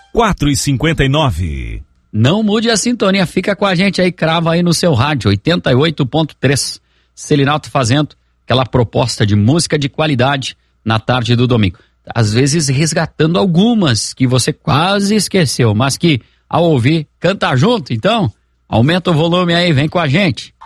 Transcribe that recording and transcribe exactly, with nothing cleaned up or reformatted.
quatro e cinquenta e nove. Não mude a sintonia, fica com a gente aí, crava aí no seu rádio, oitenta e oito ponto três. Celinato fazendo aquela proposta de música de qualidade na tarde do domingo. Às vezes resgatando algumas que você quase esqueceu, mas que ao ouvir, canta junto. Então, aumenta o volume aí, vem com a gente.